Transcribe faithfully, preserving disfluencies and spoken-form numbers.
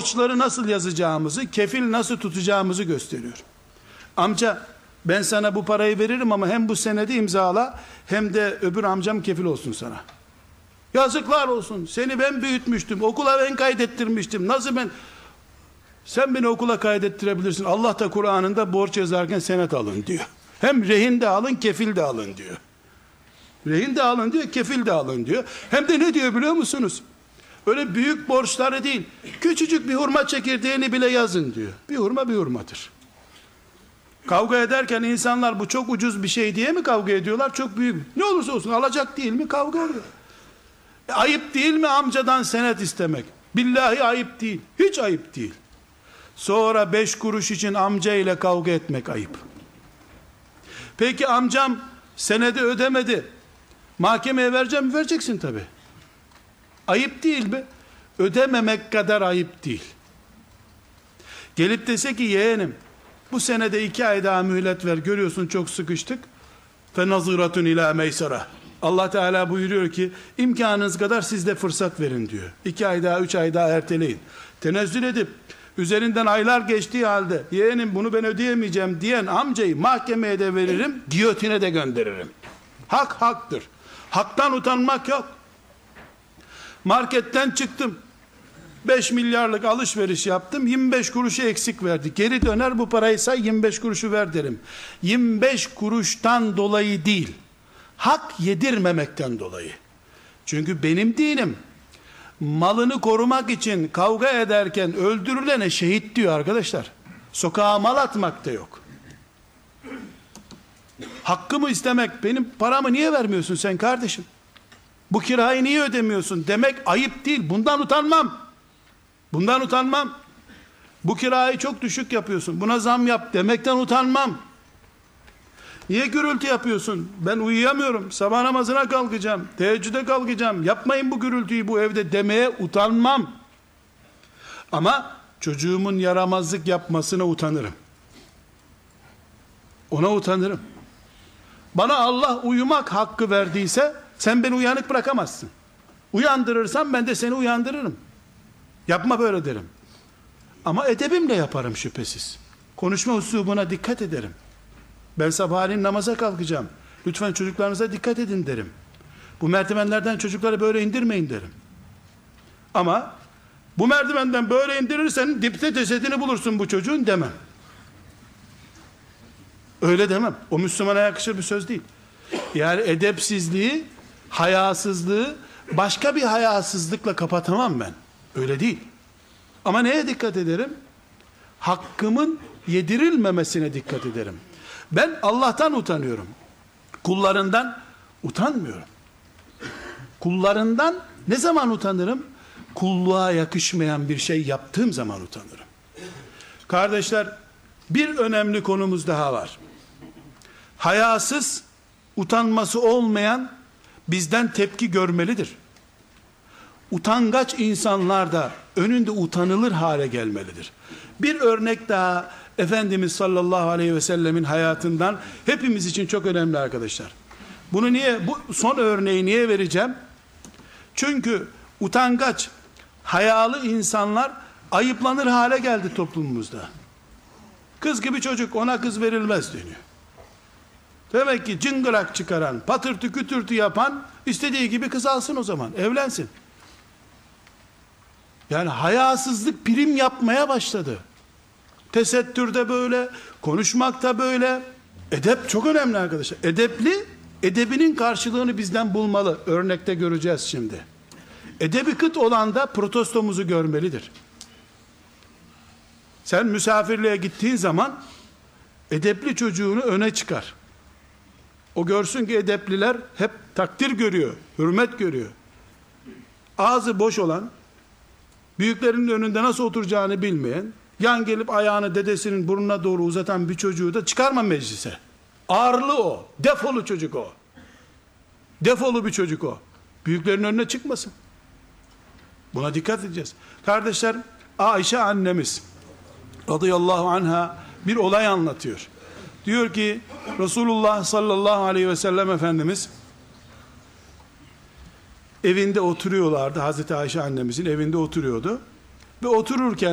borçları nasıl yazacağımızı, kefil nasıl tutacağımızı gösteriyor. Amca, ben sana bu parayı veririm ama hem bu senedi imzala hem de öbür amcam kefil olsun sana. Yazıklar olsun, seni ben büyütmüştüm, okula ben kaydettirmiştim, nasıl ben? Sen beni okula kaydettirebilirsin, Allah da Kur'an'ında borç yazarken senet alın diyor. Hem rehin de alın, kefil de alın diyor. Rehin de alın diyor, kefil de alın diyor. Hem de ne diyor biliyor musunuz? Öyle büyük borçları değil, küçücük bir hurma çekirdeğini bile yazın diyor. Bir hurma bir hurmadır. Kavga ederken insanlar bu çok ucuz bir şey diye mi kavga ediyorlar? Çok büyük. Ne olursa olsun alacak değil mi? Kavga oluyor. E, ayıp değil mi amcadan senet istemek? Billahi ayıp değil. Hiç ayıp değil. Sonra beş kuruş için amca ile kavga etmek ayıp. Peki amcam senedi ödemedi. Mahkemeye vereceğim mi? Vereceksin tabi. Ayıp değil mi? Ödememek kadar ayıp değil. Gelip dese ki yeğenim, bu senede iki ay daha mühlet ver, görüyorsun çok sıkıştık. Fe naziratun ila meysara. Allah Teala buyuruyor ki imkanınız kadar siz de fırsat verin diyor. İki ay daha, üç ay daha erteleyin. Tenezzül edip üzerinden aylar geçtiği halde yeğenim bunu ben ödeyemeyeceğim diyen amcayı mahkemeye de veririm, giyotine de gönderirim. Hak haktır. Haktan utanmak yok. Marketten çıktım, beş milyarlık alışveriş yaptım, yirmi beş kuruşu eksik verdi. Geri döner, bu parayı say, yirmi beş kuruşu ver derim. yirmi beş kuruştan dolayı değil, hak yedirmemekten dolayı. Çünkü benim dinim malını korumak için kavga ederken öldürülene şehit diyor arkadaşlar. Sokağa mal atmak da yok. Hakkımı istemek, benim paramı niye vermiyorsun sen kardeşim? Bu kirayı niye ödemiyorsun demek ayıp değil. Bundan utanmam. Bundan utanmam. Bu kirayı çok düşük yapıyorsun, buna zam yap demekten utanmam. Niye gürültü yapıyorsun? Ben uyuyamıyorum, sabah namazına kalkacağım, teheccüde kalkacağım, yapmayın bu gürültüyü bu evde demeye utanmam. Ama çocuğumun yaramazlık yapmasına utanırım. Ona utanırım. Bana Allah uyumak hakkı verdiyse sen beni uyanık bırakamazsın. Uyandırırsan ben de seni uyandırırım. Yapma böyle derim. Ama edebimle yaparım şüphesiz. Konuşma üslubuna dikkat ederim. Ben sabahleyin namaza kalkacağım, lütfen çocuklarınıza dikkat edin derim. Bu merdivenlerden çocukları böyle indirmeyin derim. Ama bu merdivenden böyle indirirsen dipte cesedini bulursun bu çocuğun demem. Öyle demem. O Müslümana yakışır bir söz değil. Yani edepsizliği, hayasızlığı başka bir hayasızlıkla kapatamam ben. Öyle değil. Ama neye dikkat ederim? Hakkımın yedirilmemesine dikkat ederim. Ben Allah'tan utanıyorum. Kullarından utanmıyorum. Kullarından ne zaman utanırım? Kulluğa yakışmayan bir şey yaptığım zaman utanırım. Kardeşler, bir önemli konumuz daha var. Hayasız, utanması olmayan bizden tepki görmelidir. Utangaç insanlar da önünde utanılır hale gelmelidir. Bir örnek daha Efendimiz sallallahu aleyhi ve sellemin hayatından hepimiz için çok önemli arkadaşlar. Bunu niye, bu son örneği niye vereceğim? Çünkü utangaç, hayalı insanlar ayıplanır hale geldi toplumumuzda. Kız gibi çocuk, ona kız verilmez deniyor. Demek ki cıngırak çıkaran, patırtı kütürtü yapan istediği gibi kız alsın o zaman, evlensin. Yani hayasızlık prim yapmaya başladı. Tesettürde böyle, konuşmakta böyle. Edep çok önemli arkadaşlar. Edepli, edebinin karşılığını bizden bulmalı. Örnekte göreceğiz şimdi. Edebi kıt olan da protestomuzu görmelidir. Sen misafirliğe gittiğin zaman edepli çocuğunu öne çıkar. O görsün ki edepliler hep takdir görüyor, hürmet görüyor. Ağzı boş olan, büyüklerinin önünde nasıl oturacağını bilmeyen, yan gelip ayağını dedesinin burnuna doğru uzatan bir çocuğu da çıkarma meclise. Ağırlı o, defolu çocuk o. Defolu bir çocuk o. Büyüklerin önüne çıkmasın. Buna dikkat edeceğiz. Kardeşler, Ayşe annemiz radıyallahu anha bir olay anlatıyor. Diyor ki Resulullah sallallahu aleyhi ve sellem Efendimiz evinde oturuyorlardı. Hazreti Ayşe annemizin evinde oturuyordu ve otururken